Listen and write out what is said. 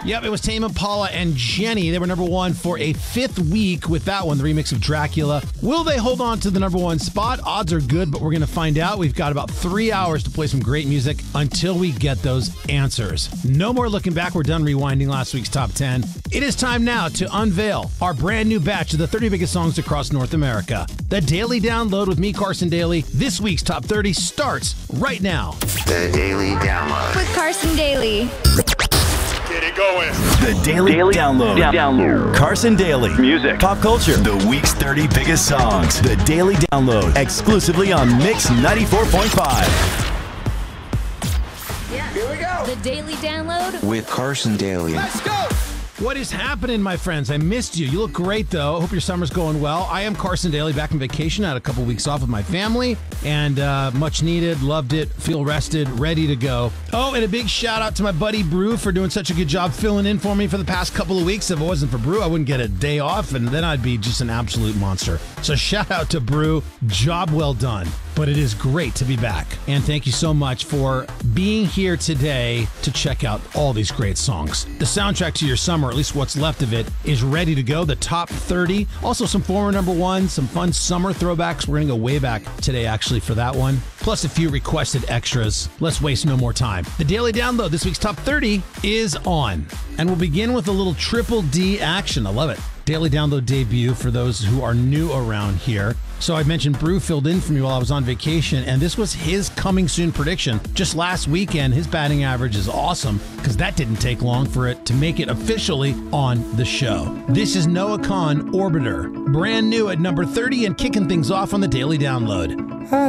Yep, it was Tame Impala and Jenny. They were number one for a fifth week with that one, the remix of Dracula. Will they hold on to the number one spot? Odds are good, but we're going to find out. We've got about 3 hours to play some great music until we get those answers. No more looking back. We're done rewinding last week's top 10. It is time now to unveil our brand new batch of the 30 biggest songs across North America. The Daily Download with me, Carson Daly. This week's top 30 starts right now. The Daily Download with Carson Daly. Get it going. The Daily Download. Carson Daly. Music. Pop culture. The week's 30 biggest songs. The Daily Download. Exclusively on Mix 94.5. Here we go. The Daily Download with Carson Daly. Let's go. What is happening, my friends? I missed you. You look great, though. I hope your summer's going well. I am Carson Daly, back on vacation. I had a couple weeks off with my family, and much needed. Loved it. Feel rested. Ready to go. Oh, and a big shout out to my buddy Brew for doing such a good job filling in for me for the past couple of weeks. If it wasn't for Brew, I wouldn't get a day off, and then I'd be just an absolute monster. So shout out to Brew. Job well done. But it is great to be back. And thank you so much for being here today to check out all these great songs. The soundtrack to your summer, at least what's left of it, is ready to go. The top 30. Also some former number one, some fun summer throwbacks. We're going to go way back today, actually, for that one. Plus a few requested extras. Let's waste no more time. The Daily Download, this week's top 30, is on. And we'll begin with a little Triple D action. I love it. Daily Download debut for those who are new around here. So I mentioned Brew filled in for me while I was on vacation, and this was his coming soon prediction. Just last weekend, his batting average is awesome because that didn't take long for it to make it officially on the show. This is Noah Kahan, Orbiter, brand new at number 30 and kicking things off on the Daily Download.